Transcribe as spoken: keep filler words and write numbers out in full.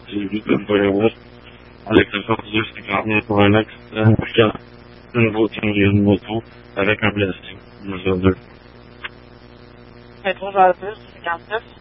c'est juste une voyage avec le sortir cinquante pour un accident, puis un nouveau tiré de moto avec un blessé, mesure deux. Métro Jazz cinquante-neuf.